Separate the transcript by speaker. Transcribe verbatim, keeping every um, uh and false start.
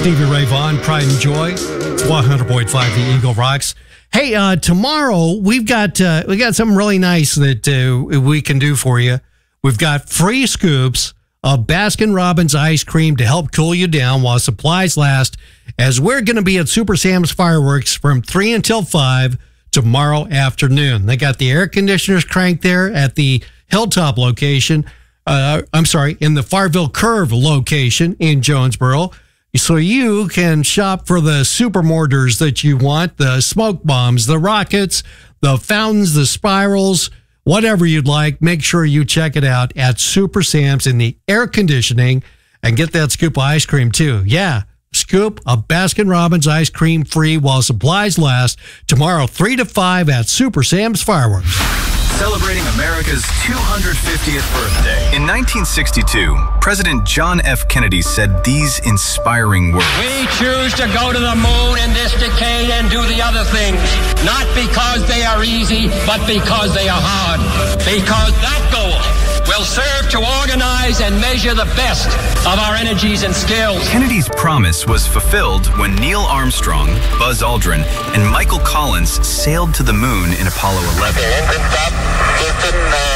Speaker 1: Stevie Ray Vaughan, Pride and Joy, one hundred point five The Eagle Rocks. Hey, uh, tomorrow we've got uh, we got something really nice that uh, we can do for you. We've got free scoops of Baskin-Robbins ice cream to help cool you down while supplies last, as we're going to be at Super Sam's Fireworks from three until five tomorrow afternoon. They got the air conditioners cranked there at the Hilltop location. Uh, I'm sorry, in the Farville Curve location in Jonesboro. So you can shop for the super mortars that you want, the smoke bombs, the rockets, the fountains, the spirals, whatever you'd like. Make sure you check it out at Super Sam's in the air conditioning and get that scoop of ice cream too. Yeah, scoop of Baskin-Robbins ice cream free while supplies last tomorrow three to five at Super Sam's Fireworks.
Speaker 2: Celebrating America's two hundred fiftieth birthday. In nineteen sixty-two, President John F. Kennedy said these inspiring words.
Speaker 3: We choose to go to the moon in this decade and do the other things, not because they are easy, but because they are hard. Because that goal will serve to organize and measure the best of our energies and skills.
Speaker 2: Kennedy's promise was fulfilled when Neil Armstrong, Buzz Aldrin, and Michael Collins sailed to the moon in Apollo eleven.